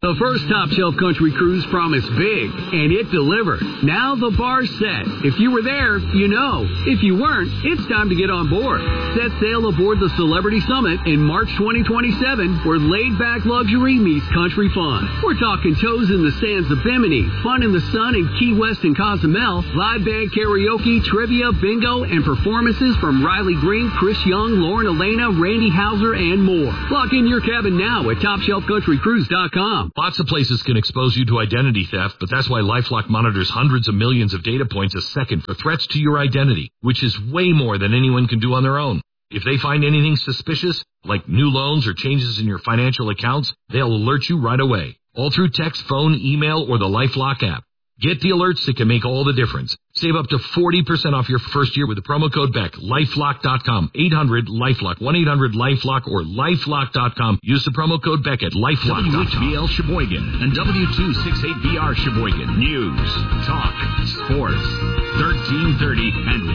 The first Top Shelf Country Cruise promised big, and it delivered. Now the bar's set. If you were there, you know. If you weren't, it's time to get on board. Set sail aboard the Celebrity Summit in March 2027, where laid-back luxury meets country fun. We're talking toes in the sands of Bimini, fun in the sun in Key West and Cozumel, live band karaoke, trivia, bingo, and performances from Riley Green, Chris Young, Lauren Elena, Randy Hauser, and more. Lock in your cabin now at TopShelfCountryCruise.com. Lots of places can expose you to identity theft, but that's why LifeLock monitors hundreds of millions of data points a second for threats to your identity, which is way more than anyone can do on their own. If they find anything suspicious, like new loans or changes in your financial accounts, they'll alert you right away, all through text, phone, email, or the LifeLock app. Get the alerts that can make all the difference. Save up to 40% off your first year with the promo code BECK. LifeLock.com. 800-LifeLock. 1-800-LifeLock or LifeLock.com. Use the promo code BECK at LifeLock.com. WHBL Sheboygan and W268BR Sheboygan. News, talk, sports. 1330 and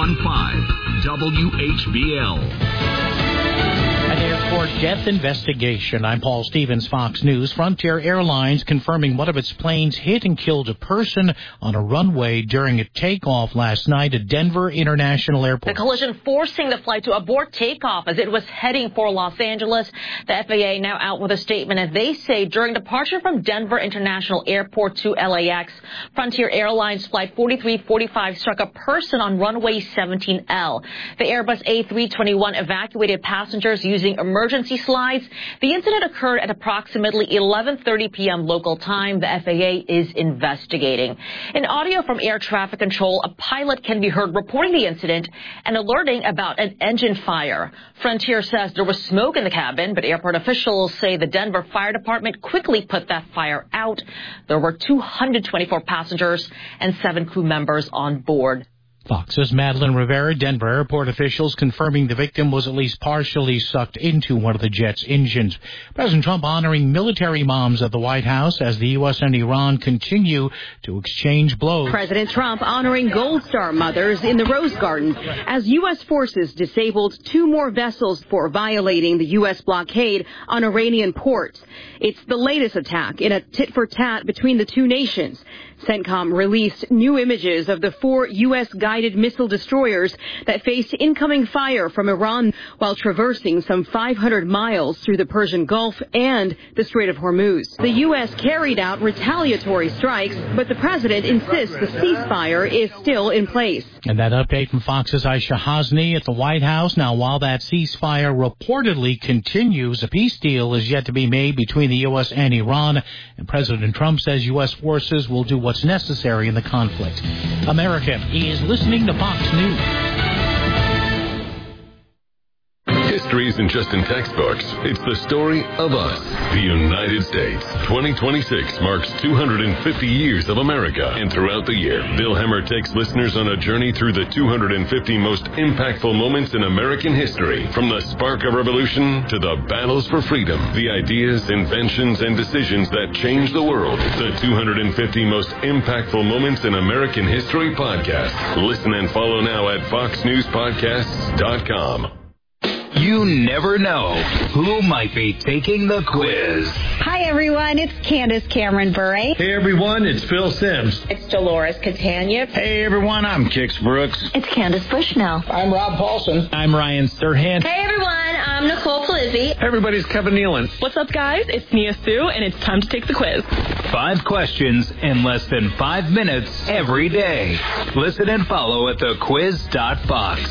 101.5 WHBL. An airport death investigation. I'm Paul Stevens, Fox News. Frontier Airlines confirming one of its planes hit and killed a person on a runway during a takeoff last night at Denver International Airport. The collision forcing the flight to abort takeoff as it was heading for Los Angeles. The FAA now out with a statement, and they say during departure from Denver International Airport to LAX, Frontier Airlines Flight 4345 struck a person on runway 17L. The Airbus A321 evacuated passengers using emergency slides. The incident occurred at approximately 11:30 p.m. local time. The FAA is investigating. In audio from air traffic control, a pilot can be heard reporting the incident and alerting about an engine fire. Frontier says there was smoke in the cabin, but airport officials say the Denver Fire Department quickly put that fire out. There were 224 passengers and 7 crew members on board. Fox's Madeline Rivera. Denver airport officials confirming the victim was at least partially sucked into one of the jet's engines. President Trump honoring military moms at the White House as the U.S. and Iran continue to exchange blows. President Trump honoring Gold Star mothers in the Rose Garden as U.S. forces disabled 2 more vessels for violating the U.S. blockade on Iranian ports. It's the latest attack in a tit-for-tat between the two nations. CENTCOM released new images of the 4 U.S. guided missile destroyers that faced incoming fire from Iran while traversing some 500 miles through the Persian Gulf and the Strait of Hormuz. The U.S. carried out retaliatory strikes, but the president insists the ceasefire is still in place. And that update from Fox's Aisha Hasni at the White House. Now, while that ceasefire reportedly continues, a peace deal is yet to be made between the U.S. and Iran, and President Trump says U.S. forces will do what's necessary in the conflict. America is listening to Fox News. History isn't just in textbooks. It's the story of us, the United States. 2026 marks 250 years of America, and throughout the year, Bill Hemmer takes listeners on a journey through the 250 most impactful moments in American history, from the spark of revolution to the battles for freedom, the ideas, inventions, and decisions that changed the world. The 250 most impactful moments in American history podcast. Listen and follow now at foxnewspodcasts.com. You never know who might be taking the quiz. Hi, everyone. It's Candace Cameron Bure. Hey, everyone. It's Phil Sims. It's Dolores Catania. Hey, everyone. I'm Kix Brooks. It's Candace Bushnell. I'm Rob Paulson. I'm Ryan Sturhan. Hey, everyone. I'm Nicole Polizzi. Hey, everybody. It's Kevin Nealon. What's up, guys? It's Nia Sue, and it's time to take the quiz. 5 questions in less than 5 minutes every day. Listen and follow at thequiz.fox.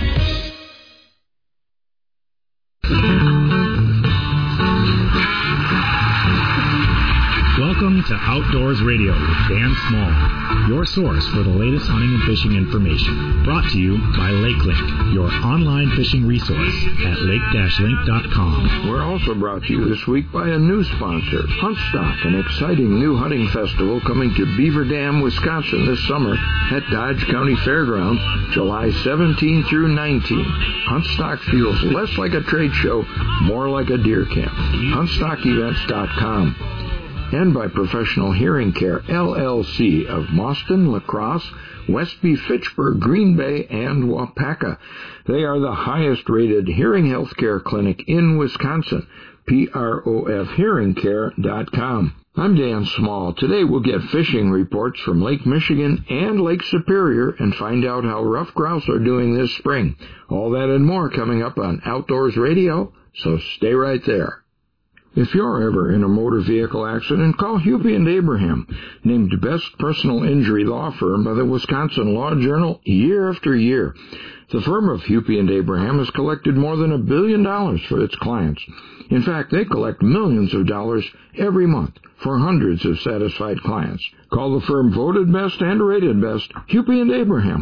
Welcome to Outdoors Radio with Dan Small, your source for the latest hunting and fishing information. Brought to you by LakeLink, your online fishing resource at lake-link.com. We're also brought to you this week by a new sponsor, Huntstock, an exciting new hunting festival coming to Beaver Dam, Wisconsin this summer at Dodge County Fairgrounds, July 17 through 19. Huntstock feels less like a trade show, more like a deer camp. HuntstockEvents.com. And by Professional Hearing Care, LLC of Mauston, La Crosse, Westby, Fitchburg, Green Bay, and Wapaka. They are the highest-rated hearing health care clinic in Wisconsin. PROFhearingcare.com. I'm Dan Small. Today we'll get fishing reports from Lake Michigan and Lake Superior and find out how ruffed grouse are doing this spring. All that and more coming up on Outdoors Radio, so stay right there. If you're ever in a motor vehicle accident, call Hupy and Abraham, named Best Personal Injury Law Firm by the Wisconsin Law Journal year after year. The firm of Hupy and Abraham has collected more than $1 billion for its clients. In fact, they collect millions of dollars every month for hundreds of satisfied clients. Call the firm voted best and rated best, Hupy and Abraham,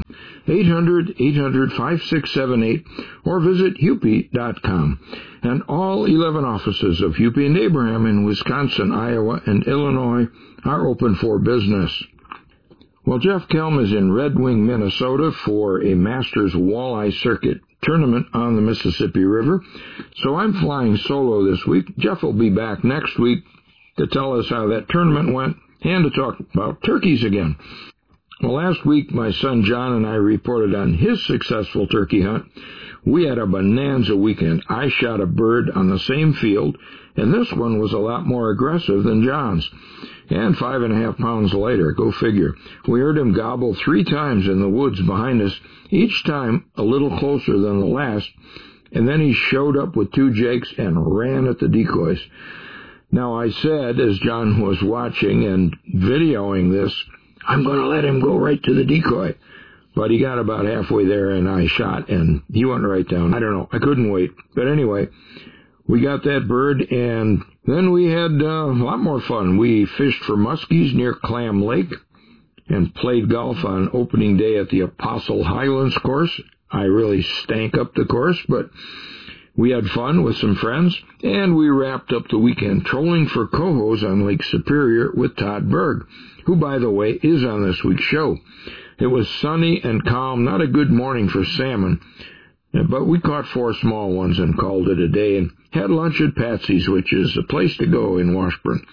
800-800-5678, or visit Hupy.com. And all 11 offices of Hupy and Abraham in Wisconsin, Iowa, and Illinois are open for business. Well, Jeff Kelm is in Red Wing, Minnesota for a Masters Walleye Circuit tournament on the Mississippi River. So I'm flying solo this week. Jeff will be back next week to tell us how that tournament went and to talk about turkeys again. Well, last week my son John and I reported on his successful turkey hunt. We had a bonanza weekend. I shot a bird on the same field, and this one was a lot more aggressive than John's. And 5.5 pounds later, go figure, we heard him gobble 3 times in the woods behind us, each time a little closer than the last, and then he showed up with 2 jakes and ran at the decoys. Now, I said, as John was watching and videoing this, I'm going to let him go right to the decoy. But he got about halfway there, and I shot, and he went right down. I don't know. I couldn't wait. But anyway, we got that bird, and then we had a lot more fun. We fished for muskies near Clam Lake and played golf on opening day at the Apostle Highlands course. I really stank up the course, but we had fun with some friends, and we wrapped up the weekend trolling for cohos on Lake Superior with Todd Berg, who, by the way, is on this week's show. It was sunny and calm, not a good morning for salmon, but we caught 4 small ones and called it a day and had lunch at Patsy's, which is a place to go in Washburn.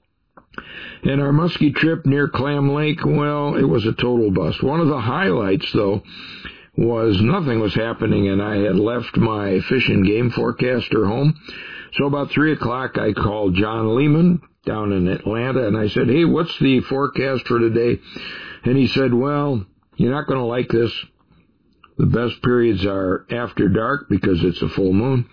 And our muskie trip near Clam Lake, well, it was a total bust. One of the highlights, though, was nothing was happening, and I had left my fish and game forecaster home. So about 3 o'clock, I called John Lehman down in Atlanta, and I said, hey, what's the forecast for today? And he said, well, you're not going to like this. The best periods are after dark because it's a full moon.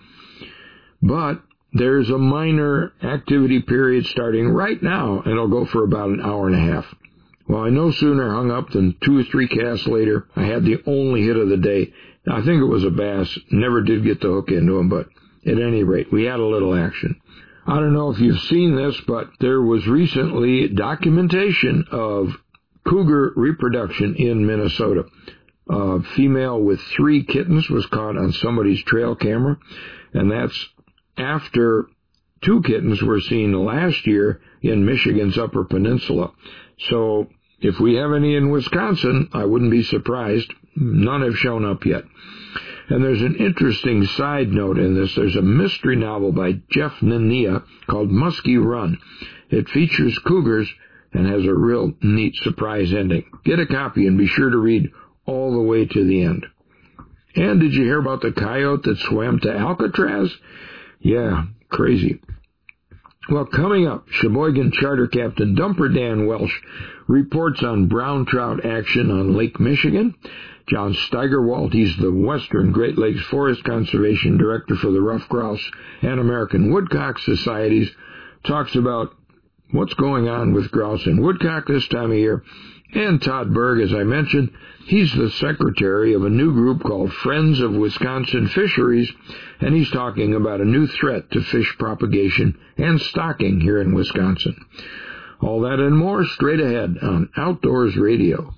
But there's a minor activity period starting right now, and it'll go for about an hour and a half. Well, I no sooner hung up than 2 or 3 casts later, I had the only hit of the day. I think it was a bass. Never did get the hook into him, but at any rate, we had a little action. I don't know if you've seen this, but there was recently documentation of cougar reproduction in Minnesota. A female with 3 kittens was caught on somebody's trail camera, and that's after 2 kittens were seen last year in Michigan's Upper Peninsula. So if we have any in Wisconsin, I wouldn't be surprised. None have shown up yet. And there's an interesting side note in this. There's a mystery novel by Jeff Nania called Muskie Run. It features cougars and has a real neat surprise ending. Get a copy and be sure to read all the way to the end. And did you hear about the coyote that swam to Alcatraz? Yeah, crazy. Well, coming up, Sheboygan Charter Captain Dumper Dan Welsh reports on brown trout action on Lake Michigan. John Steigerwald, he's the Western Great Lakes Forest Conservation Director for the Ruffed Grouse and American Woodcock Societies, talks about what's going on with grouse and woodcock this time of year. And Todd Berg, as I mentioned, he's the secretary of a new group called Friends of Wisconsin Fisheries, and he's talking about a new threat to fish propagation and stocking here in Wisconsin. All that and more straight ahead on Outdoors Radio.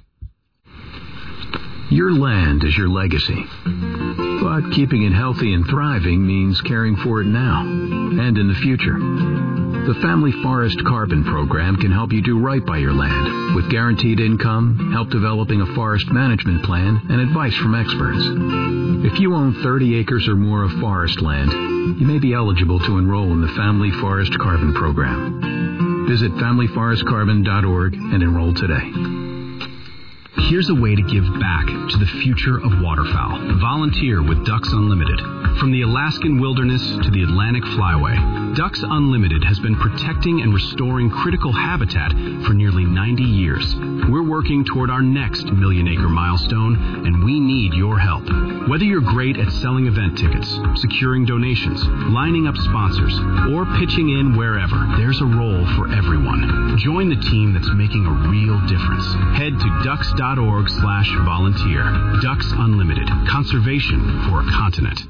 Your land is your legacy, but keeping it healthy and thriving means caring for it now and in the future. The Family Forest Carbon Program can help you do right by your land with guaranteed income, help developing a forest management plan, and advice from experts. If you own 30 acres or more of forest land, you may be eligible to enroll in the Family Forest Carbon Program. Visit familyforestcarbon.org and enroll today. Here's a way to give back to the future of waterfowl. Volunteer with Ducks Unlimited. From the Alaskan wilderness to the Atlantic flyway, Ducks Unlimited has been protecting and restoring critical habitat for nearly 90 years. We're working toward our next million-acre milestone, and we need your help. Whether you're great at selling event tickets, securing donations, lining up sponsors, or pitching in wherever, there's a role for everyone. Join the team that's making a real difference. Head to ducks.org/volunteer. Ducks Unlimited. Conservation for a continent.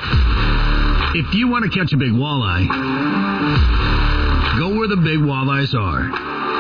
If you want to catch a big walleye, go where the big walleyes are.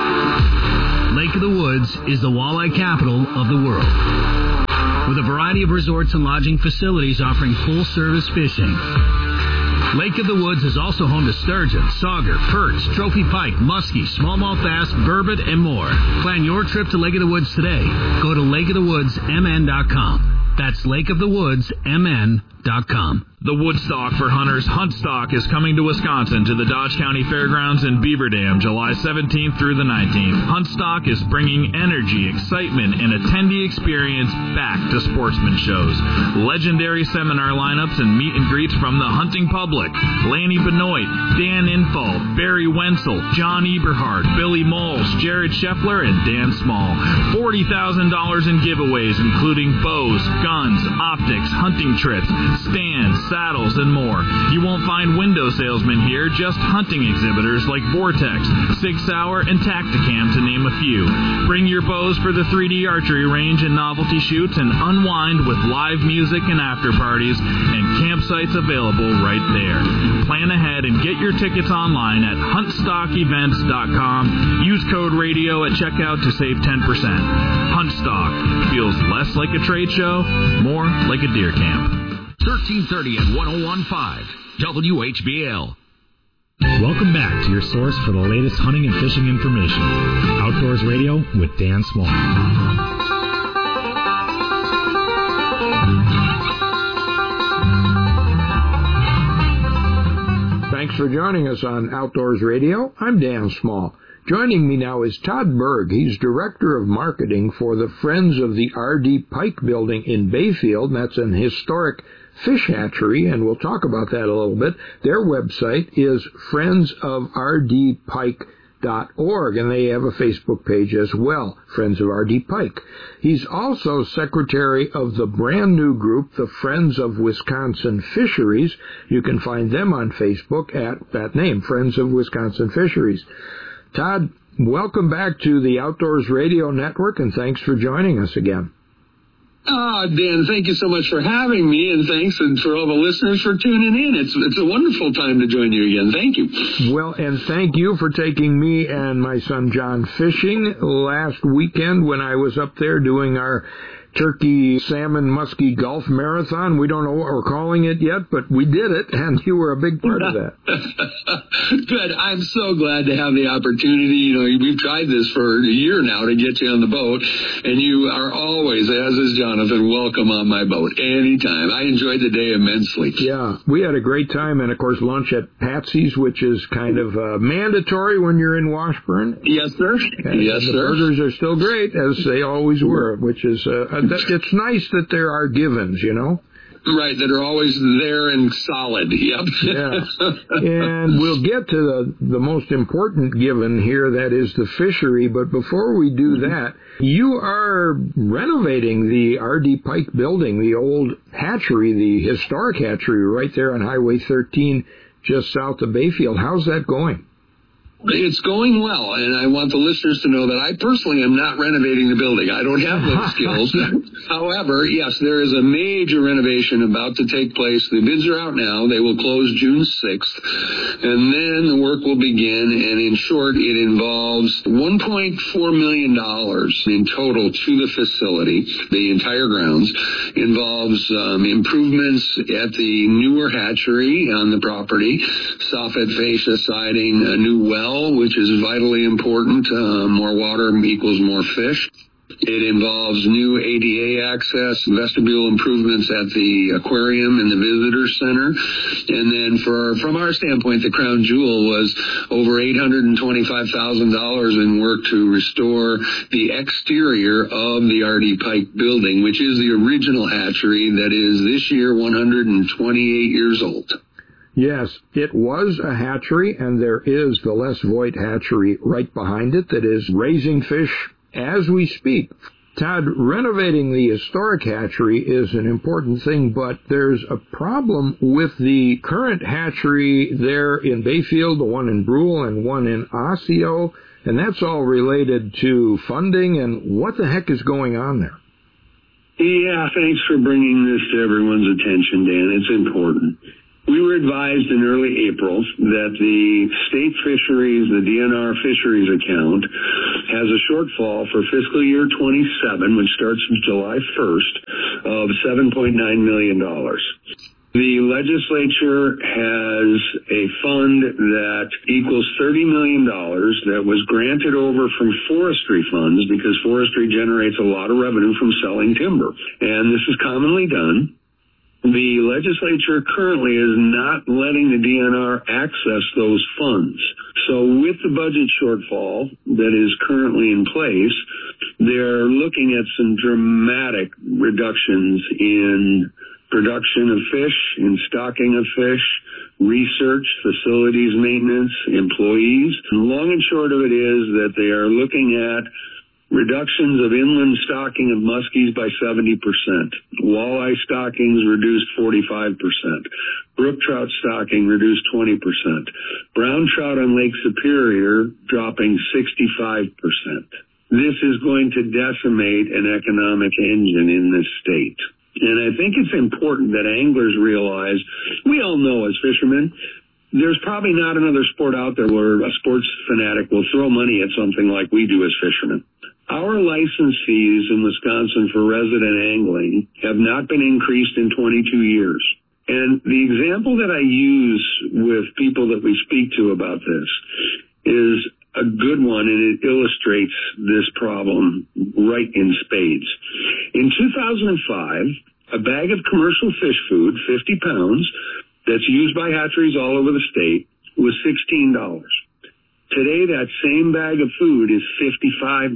Lake of the Woods is the walleye capital of the world, with a variety of resorts and lodging facilities offering full-service fishing. Lake of the Woods is also home to sturgeon, sauger, perch, trophy pike, muskie, smallmouth bass, burbot, and more. Plan your trip to Lake of the Woods today. Go to lakeofthewoodsmn.com. That's lakeofthewoodsmn.com. The Woodstock for Hunters Huntstock is coming to Wisconsin to the Dodge County Fairgrounds in Beaver Dam, July 17th through the 19th. Huntstock is bringing energy, excitement, and attendee experience back to sportsman shows. Legendary seminar lineups and meet and greets from the hunting public. Lanny Benoit, Dan Infalt, Barry Wenzel, John Eberhard, Billy Moles, Jared Scheffler, and Dan Small. $40,000 in giveaways, including bows, guns, optics, hunting trips, stands, saddles, and more. You won't find window salesmen here, just hunting exhibitors like Vortex, Sig Sauer, and Tacticam, to name a few. Bring your bows for the 3D archery range and novelty shoots, and unwind with live music and after parties, and campsites available right there. Plan ahead and get your tickets online at huntstockevents.com. Use code radio at checkout to save 10%. Huntstock feels less like a trade show, more like a deer camp. 1330 and 101.5 WHBL. Welcome back to your source for the latest hunting and fishing information. Outdoors Radio with Dan Small. Thanks for joining us on Outdoors Radio. I'm Dan Small. Joining me now is Todd Berg. He's Director of Marketing for the Friends of the R.D. Pike Building in Bayfield. That's an historic fish hatchery, and we'll talk about that a little bit. Their website is friendsofrdpike.org, and they have a Facebook page as well, Friends of R.D. Pike. He's also secretary of the brand new group, the Friends of Wisconsin Fisheries. You can find them on Facebook at that name, Friends of Wisconsin Fisheries. Todd, welcome back to the Outdoors Radio Network, and thanks for joining us again. Dan, thank you so much for having me, and thanks and for all the listeners for tuning in. It's a wonderful time to join you again. Thank you. Well, and thank you for taking me and my son John fishing last weekend when I was up there doing our Turkey Salmon Muskie Gulf Marathon. We don't know what we're calling it yet, but we did it, and you were a big part of that. Good. I'm so glad to have the opportunity. You know, we've tried this for a year now to get you on the boat, and you are always, as is Jonathan, welcome on my boat anytime. I enjoyed the day immensely. Yeah, we had a great time, and, of course, lunch at Patsy's, which is kind of mandatory when you're in Washburn. Yes, sir. Yes, the sir. Burgers are still great, as they always were, which is it's nice that there are givens, you know? Right, that are always there and solid. Yep. Yeah. And we'll get to the most important given here, that is the fishery. But before we do that, you are renovating the R.D. Pike building, the old hatchery, the historic hatchery right there on Highway 13, just south of Bayfield. How's that going? It's going well, and I want the listeners to know that I personally am not renovating the building. I don't have those skills. However, yes, there is a major renovation about to take place. The bids are out now. They will close June 6th, and then the work will begin, and in short, it involves $1.4 million in total to the facility. The entire grounds involves improvements at the newer hatchery on the property, soffit fascia siding, a new well, which is vitally important. More water equals more fish. It involves new ADA access, vestibule improvements at the aquarium and the visitor center. And then from our standpoint, the crown jewel was over $825,000 in work to restore the exterior of the R.D. Pike building, which is the original hatchery that is this year 128 years old. Yes, it was a hatchery, and there is the Les Voigt hatchery right behind it that is raising fish as we speak. Todd, renovating the historic hatchery is an important thing, but there's a problem with the current hatchery there in Bayfield, the one in Brule and one in Osseo, and that's all related to funding, and what the heck is going on there? Yeah, thanks for bringing this to everyone's attention, Dan. It's important. We were advised in early April that the state fisheries, the DNR fisheries account, has a shortfall for fiscal year 27, which starts July 1st, of $7.9 million. The legislature has a fund that equals $30 million that was granted over from forestry funds because forestry generates a lot of revenue from selling timber. And this is commonly done. The legislature currently is not letting the DNR access those funds. So with the budget shortfall that is currently in place, they're looking at some dramatic reductions in production of fish, in stocking of fish, research, facilities maintenance, employees. And long and short of it is that they are looking at reductions of inland stocking of muskies by 70%. Walleye stockings reduced 45%. Brook trout stocking reduced 20%. Brown trout on Lake Superior dropping 65%. This is going to decimate an economic engine in this state. And I think it's important that anglers realize, we all know as fishermen, there's probably not another sport out there where a sports fanatic will throw money at something like we do as fishermen. Our license fees in Wisconsin for resident angling have not been increased in 22 years. And the example that I use with people that we speak to about this is a good one, and it illustrates this problem right in spades. In 2005, a bag of commercial fish food, 50 pounds, that's used by hatcheries all over the state, was $16. Today, that same bag of food is $55.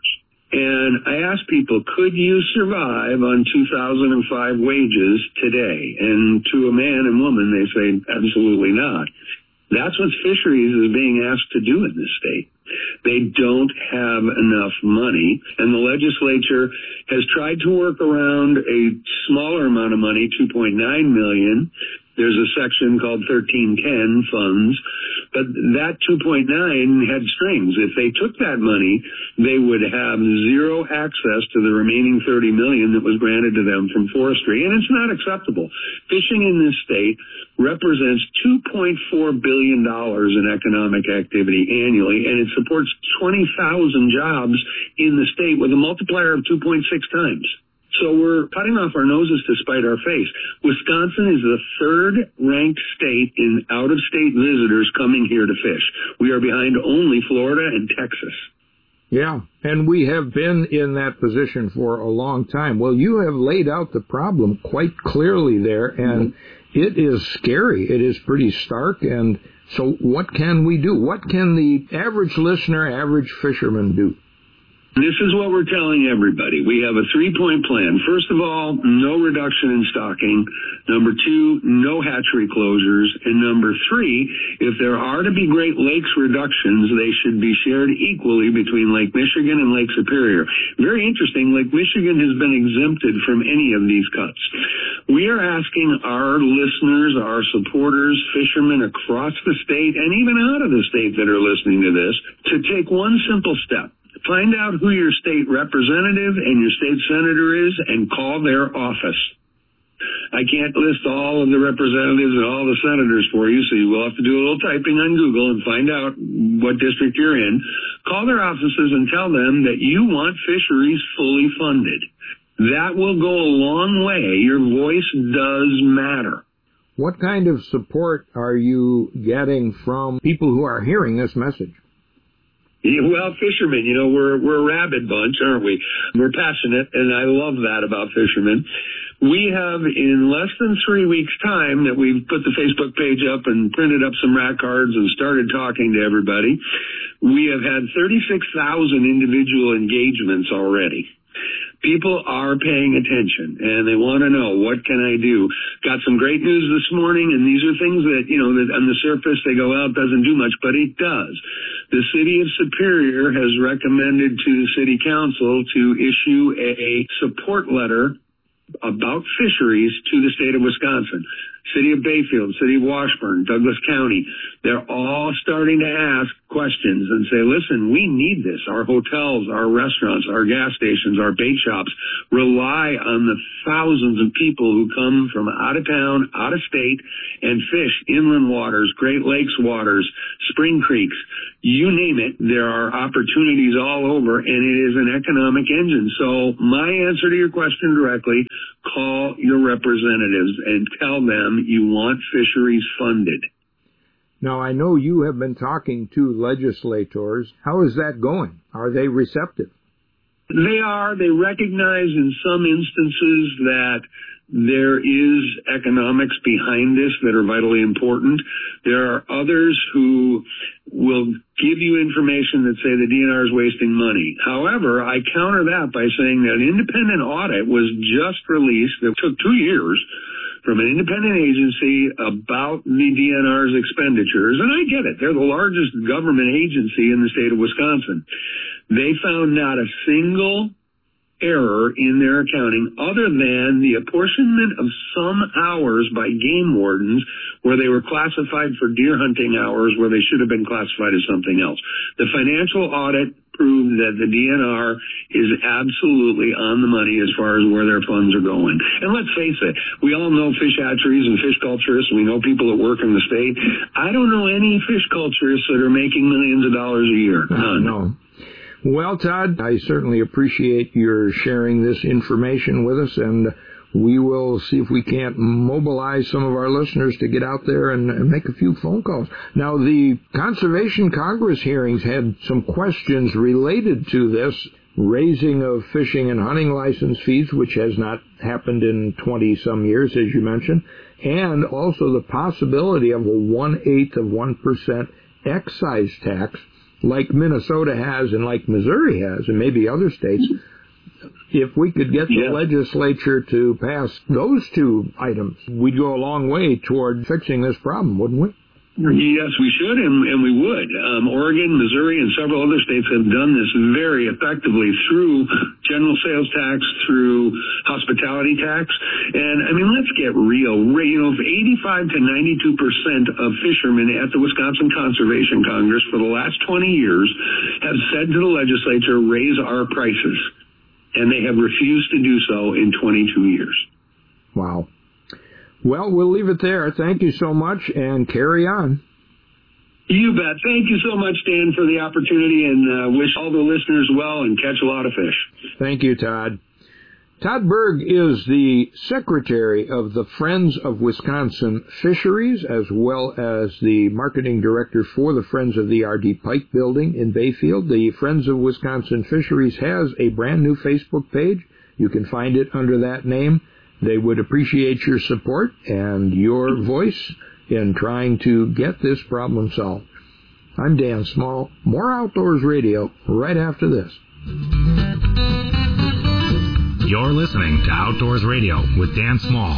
And I asked people, could you survive on 2005 wages today? And to a man and woman, they say, absolutely not. That's what fisheries is being asked to do in this state. They don't have enough money, and the legislature has tried to work around a smaller amount of money, $2.9 million. There's a section called 1310 funds, but that 2.9 had strings. If they took that money, they would have zero access to the remaining $30 million that was granted to them from forestry, and it's not acceptable. Fishing in this state represents $2.4 billion in economic activity annually, and it supports 20,000 jobs in the state with a multiplier of 2.6 times. So we're cutting off our noses to spite our face. Wisconsin is the third-ranked state in out-of-state visitors coming here to fish. We are behind only Florida and Texas. Yeah, and we have been in that position for a long time. Well, you have laid out the problem quite clearly there, and it is scary. It is pretty stark, and so what can we do? What can the average listener, average fisherman do? This is what we're telling everybody. We have a 3-point plan. First of all, no reduction in stocking. Number 2, no hatchery closures. And number 3, if there are to be Great Lakes reductions, they should be shared equally between Lake Michigan and Lake Superior. Very interesting, Lake Michigan has been exempted from any of these cuts. We are asking our listeners, our supporters, fishermen across the state and even out of the state that are listening to this to take one simple step. Find out who your state representative and your state senator is and call their office. I can't list all of the representatives and all the senators for you, so you will have to do a little typing on Google and find out what district you're in. Call their offices and tell them that you want fisheries fully funded. That will go a long way. Your voice does matter. What kind of support are you getting from people who are hearing this message? Well, fishermen, we're a rabid bunch, aren't we? We're passionate, and I love that about fishermen. We have, in less than 3 weeks' time that we've put the Facebook page up and printed up some rat cards and started talking to everybody, we have had 36,000 individual engagements already. People are paying attention, and they want to know, what can I do? Got some great news this morning, and these are things that, that on the surface they go, well, it doesn't do much, but it does. The City of Superior has recommended to the City Council to issue a support letter about fisheries to the state of Wisconsin. City of Bayfield, City of Washburn, Douglas County, they're all starting to ask questions and say, listen, we need this. Our hotels, our restaurants, our gas stations, our bait shops rely on the thousands of people who come from out of town, out of state, and fish inland waters, Great Lakes waters, spring creeks, you name it. There are opportunities all over, and it is an economic engine. So my answer to your question directly, call your representatives and tell them you want fisheries funded. Now, I know you have been talking to legislators. How is that going? Are they receptive? They are. They recognize in some instances that there is economics behind this that are vitally important. There are others who will give you information that say the DNR is wasting money. However, I counter that by saying that an independent audit was just released that took 2 years from an independent agency about the DNR's expenditures. And I get it. They're the largest government agency in the state of Wisconsin. They found not a single error in their accounting other than the apportionment of some hours by game wardens where they were classified for deer hunting hours where they should have been classified as something else. The financial audit proved that the DNR is absolutely on the money as far as where their funds are going. And let's face it, we all know fish hatcheries and fish culturists. We know people that work in the state. I don't know any fish culturists that are making millions of dollars a year. None. No. Well, Todd, I certainly appreciate your sharing this information with us, and we will see if we can't mobilize some of our listeners to get out there and make a few phone calls. Now, the Conservation Congress hearings had some questions related to this raising of fishing and hunting license fees, which has not happened in 20-some years, as you mentioned, and also the possibility of a 1/8% excise tax like Minnesota has and like Missouri has and maybe other states. If we could get the legislature to pass those two items, we'd go a long way toward fixing this problem, wouldn't we? Yes, we should, and we would. Oregon, Missouri, and several other states have done this very effectively through general sales tax, through hospitality tax. And, I mean, let's get real. 85 to 92% of fishermen at the Wisconsin Conservation Congress for the last 20 years have said to the legislature, raise our prices. And they have refused to do so in 22 years. Wow. Well, we'll leave it there. Thank you so much, and carry on. You bet. Thank you so much, Dan, for the opportunity, and wish all the listeners well and catch a lot of fish. Thank you, Todd. Todd Berg is the secretary of the Friends of Wisconsin Fisheries, as well as the marketing director for the Friends of the R.D. Pike building in Bayfield. The Friends of Wisconsin Fisheries has a brand new Facebook page. You can find it under that name. They would appreciate your support and your voice in trying to get this problem solved. I'm Dan Small. More Outdoors Radio right after this. You're listening to Outdoors Radio with Dan Small.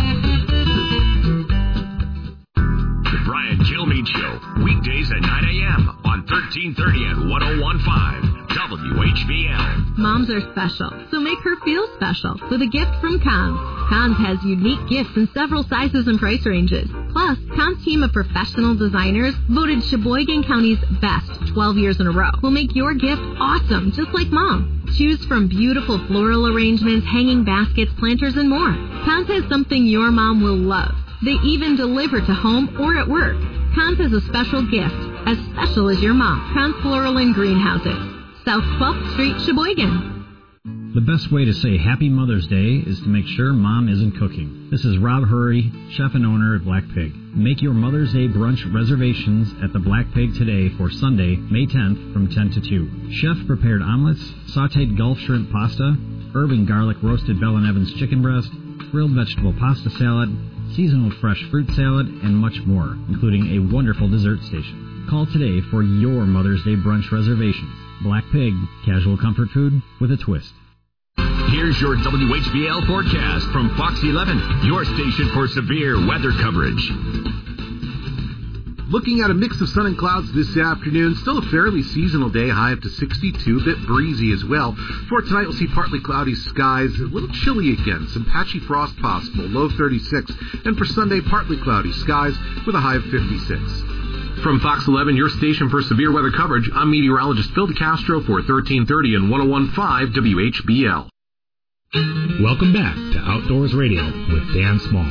The Brian Kilmeade Show, weekdays at 9 a.m. on 1330 and 101.5. WHBL. Moms are special, so make her feel special with a gift from Cons. Cons has unique gifts in several sizes and price ranges. Plus, Cons' team of professional designers, voted Sheboygan County's best 12 years in a row, will make your gift awesome, just like Mom. Choose from beautiful floral arrangements, hanging baskets, planters, and more. Cons has something your mom will love. They even deliver to home or at work. Cons has a special gift, as special as your mom. Cons Floral and Greenhouses. South 12th Street, Sheboygan. The best way to say Happy Mother's Day is to make sure Mom isn't cooking. This is Rob Hurry, chef and owner at Black Pig. Make your Mother's Day brunch reservations at the Black Pig today for Sunday, May 10th from 10 to 2. Chef prepared omelets, sautéed Gulf shrimp pasta, herb and garlic roasted Bell & Evans chicken breast, grilled vegetable pasta salad, seasonal fresh fruit salad, and much more, including a wonderful dessert station. Call today for your Mother's Day brunch reservations. Black Pig, casual comfort food with a twist. here's your WHBL forecast from Fox 11, your station for severe weather coverage. Looking at a mix of sun and clouds this afternoon. Still a fairly seasonal day, high up to 62, a bit breezy as well. For tonight, we'll see partly cloudy skies, a little chilly again, some patchy frost possible, low 36. And for Sunday, partly cloudy skies with a high of 56. From Fox 11, your station for severe weather coverage, I'm meteorologist Phil DeCastro for 1330 and 101.5 WHBL. Welcome back to Outdoors Radio with Dan Small.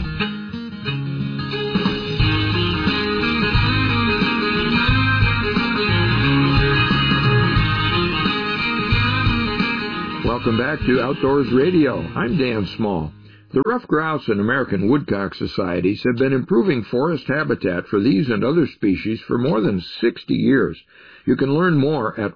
Welcome back to Outdoors Radio. I'm Dan Small. The ruffed grouse and American woodcock societies have been improving forest habitat for these and other species for more than 60 years. You can learn more at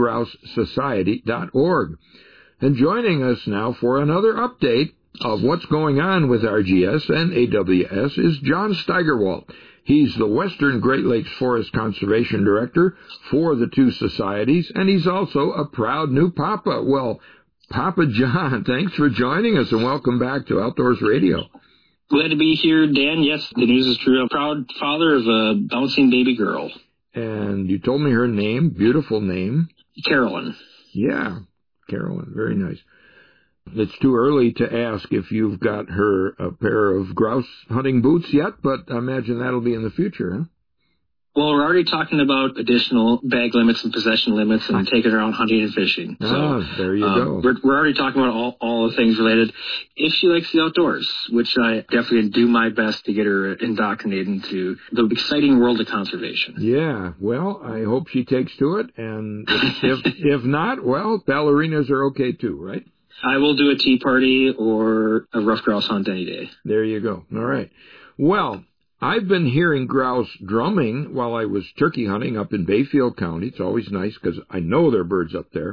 ruffedgrousesociety.org. And joining us now for another update of what's going on with RGS and AWS is John Steigerwalt. He's the Western Great Lakes Forest Conservation Director for the two societies, and he's also a proud new papa. Well, Papa John, thanks for joining us, and welcome back to Outdoors Radio. Glad to be here, Dan. Yes, the news is true. I'm a proud father of a bouncing baby girl. And you told me her name, beautiful name. Carolyn. Yeah, Carolyn, very nice. It's too early to ask if you've got her a pair of grouse hunting boots yet, but I imagine that'll be in the future, huh? Well, we're already talking about additional bag limits and possession limits and taking her out hunting and fishing. So there you go. We're already talking about all the things related. If she likes the outdoors, which I definitely do my best to get her indoctrinated into the exciting world of conservation. Yeah, well, I hope she takes to it, and if not, well, ballerinas are okay too, right? I will do a tea party or a rough grouse hunt any day. There you go. All right. Well, I've been hearing grouse drumming while I was turkey hunting up in Bayfield County. It's always nice because I know there are birds up there.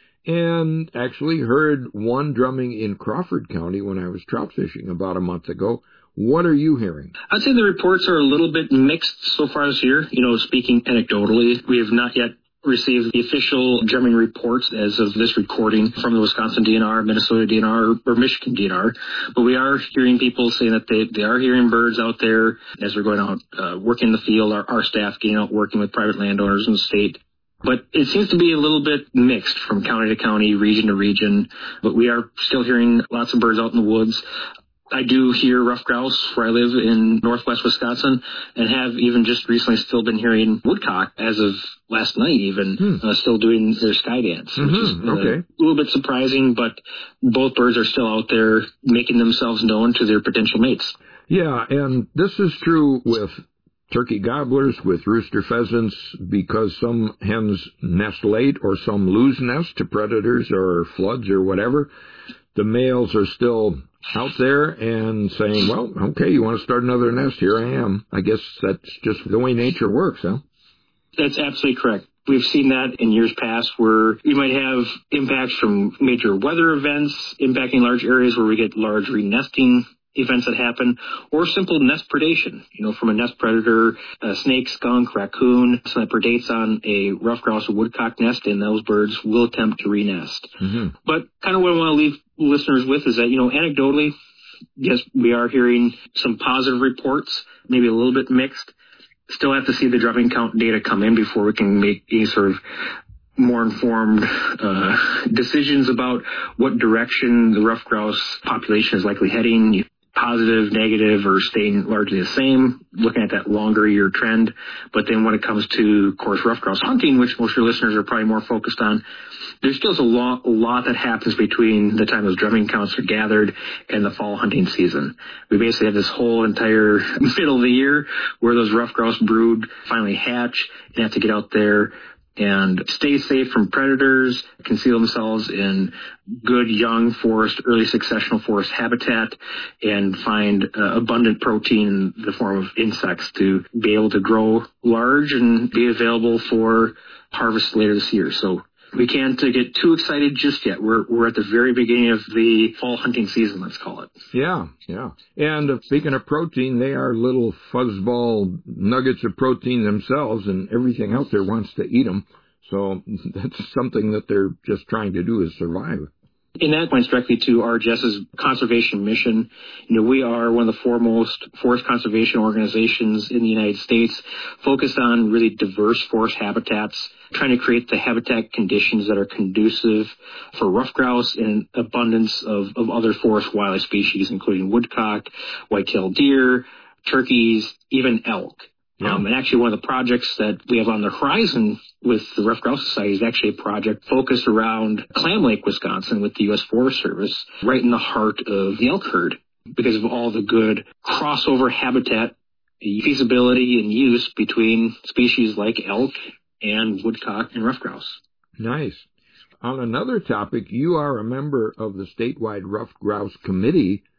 And actually heard one drumming in Crawford County when I was trout fishing about a month ago. What are you hearing? I'd say the reports are a little bit mixed so far this year. Speaking anecdotally, we have not yet received the official drumming reports as of this recording from the Wisconsin DNR, Minnesota DNR, or Michigan DNR. But we are hearing people saying that they are hearing birds out there as they're going out working in the field, our staff getting out working with private landowners in the state. But it seems to be a little bit mixed from county to county, region to region. But we are still hearing lots of birds out in the woods. I do hear rough grouse where I live in northwest Wisconsin, and have even just recently still been hearing woodcock as of last night even, still doing their sky dance, which is a little bit surprising, but both birds are still out there making themselves known to their potential mates. Yeah, and this is true with turkey gobblers, with rooster pheasants, because some hens nest late or some lose nest to predators or floods or whatever. The males are still out there and saying, well, okay, you want to start another nest? Here I am. I guess that's just the way nature works, huh? That's absolutely correct. We've seen that in years past where you might have impacts from major weather events impacting large areas where we get large re-nesting events that happen, or simple nest predation, from a nest predator, a snake, skunk, raccoon, so that predates on a rough grouse or woodcock nest, and those birds will attempt to re-nest. But kind of what I want to leave listeners with is that, anecdotally, yes, we are hearing some positive reports, maybe a little bit mixed. Still have to see the drumming count data come in before we can make any sort of more informed decisions about what direction the rough grouse population is likely heading. Positive, negative, or staying largely the same, looking at that longer year trend. But then when it comes to, of course, rough grouse hunting, which most of your listeners are probably more focused on, there's still a lot that happens between the time those drumming counts are gathered and the fall hunting season. We basically have this whole entire middle of the year where those rough grouse brood finally hatch and have to get out there and stay safe from predators, conceal themselves in good young forest, early successional forest habitat, and find abundant protein in the form of insects to be able to grow large and be available for harvest later this year. So we can't get too excited just yet. We're at the very beginning of the fall hunting season, let's call it. Yeah. And speaking of protein, they are little fuzzball nuggets of protein themselves, and everything out there wants to eat them. So that's something that they're just trying to do is survive. And that points directly to RGS's conservation mission. We are one of the foremost forest conservation organizations in the United States, focused on really diverse forest habitats, trying to create the habitat conditions that are conducive for ruffed grouse and an abundance of other forest wildlife species, including woodcock, white-tailed deer, turkeys, even elk. Yeah. And actually one of the projects that we have on the horizon with the Ruffed Grouse Society is actually a project focused around Clam Lake, Wisconsin with the U.S. Forest Service, right in the heart of the elk herd, because of all the good crossover habitat feasibility and use between species like elk and woodcock and ruffed grouse. Nice. On another topic, you are a member of the statewide Ruffed Grouse Committee.